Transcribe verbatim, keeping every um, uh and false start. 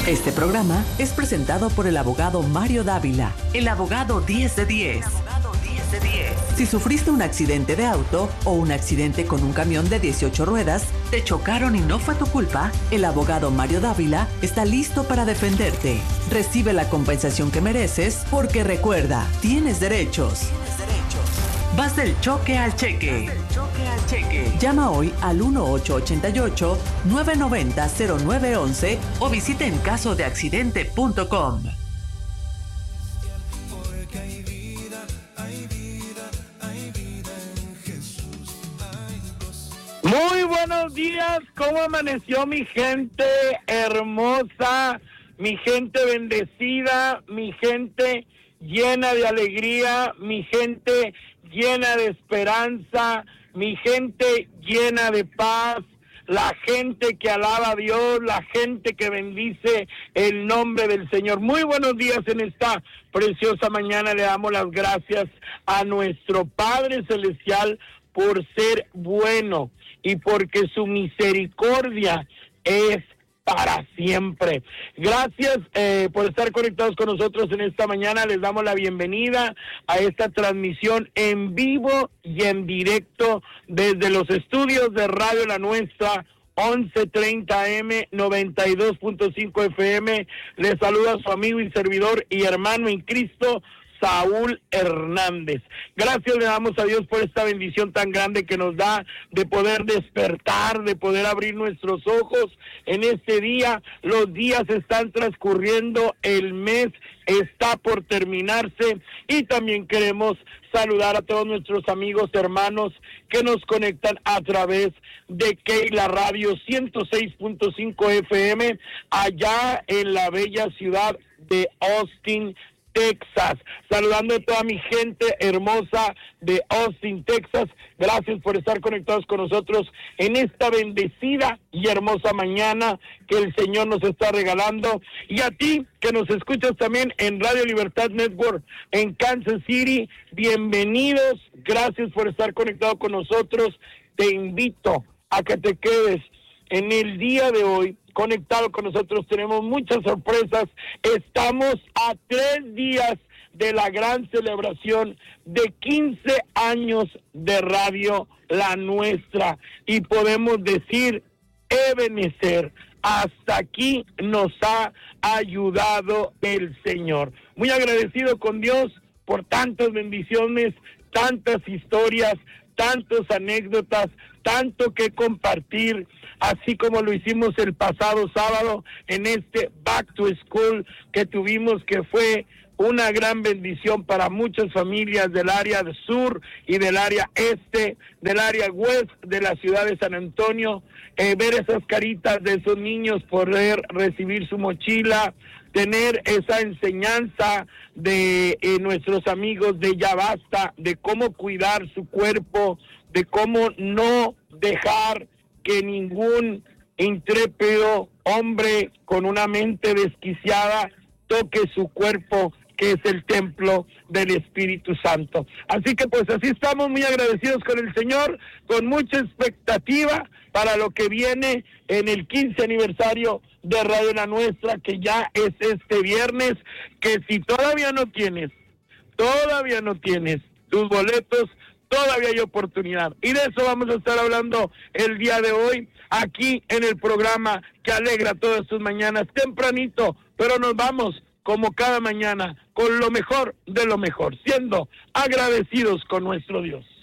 Este programa es presentado por el abogado Mario Dávila, el abogado diez de diez. Si sufriste un accidente de auto o un accidente con un camión de dieciocho ruedas, te chocaron y no fue tu culpa, el abogado Mario Dávila está listo para defenderte. Recibe la compensación que mereces porque recuerda, tienes derechos. Vas del choque al cheque. Llama hoy al uno ocho ocho ocho, nueve nueve cero, cero nueve uno uno o visita en caso de accidente punto com. Muy buenos días, ¿cómo amaneció mi gente hermosa, mi gente bendecida, mi gente llena de alegría, mi gente llena de esperanza, mi gente llena de paz, la gente que alaba a Dios, la gente que bendice el nombre del Señor? Muy buenos días en esta preciosa mañana. Le damos las gracias a nuestro Padre Celestial por ser bueno y porque su misericordia es para siempre. Gracias eh, por estar conectados con nosotros en esta mañana. Les damos la bienvenida a esta transmisión en vivo y en directo desde los estudios de Radio La Nuestra, once treinta A M, noventa y dos punto cinco F M. Les saluda su amigo y servidor y hermano en Cristo, Saúl Hernández. Gracias le damos a Dios por esta bendición tan grande que nos da de poder despertar, de poder abrir nuestros ojos en este día. Los días están transcurriendo, el mes está por terminarse y también queremos saludar a todos nuestros amigos, hermanos que nos conectan a través de Keila Radio ciento seis punto cinco F M allá en la bella ciudad de Austin, Texas. Saludando a toda mi gente hermosa de Austin, Texas. Gracias por estar conectados con nosotros en esta bendecida y hermosa mañana que el Señor nos está regalando. Y a ti que nos escuchas también en Radio Libertad Network en Kansas City, bienvenidos. Gracias por estar conectado con nosotros. Te invito a que te quedes en el día de hoy conectado con nosotros. Tenemos muchas sorpresas. Estamos a tres días de la gran celebración de quince años de Radio La Nuestra y podemos decir, Ebenezer, hasta aquí nos ha ayudado el Señor. Muy agradecido con Dios por tantas bendiciones, tantas historias, tantas anécdotas, tanto que compartir, así como lo hicimos el pasado sábado en este Back to School que tuvimos, que fue una gran bendición para muchas familias del área del sur y del área este, del área west de la ciudad de San Antonio. Eh, ver esas caritas de esos niños, poder recibir su mochila, tener esa enseñanza de eh, nuestros amigos de Ya Basta, de cómo cuidar su cuerpo, de cómo no dejar que ningún intrépido hombre con una mente desquiciada toque su cuerpo, que es el templo del Espíritu Santo. Así que pues así estamos, muy agradecidos con el Señor, con mucha expectativa para lo que viene en el quince aniversario de Radio La Nuestra, que ya es este viernes, que si todavía no tienes, todavía no tienes tus boletos, todavía hay oportunidad. Y de eso vamos a estar hablando el día de hoy, aquí en el programa que alegra todas tus mañanas, tempranito, pero nos vamos como cada mañana con lo mejor de lo mejor, siendo agradecidos con nuestro Dios.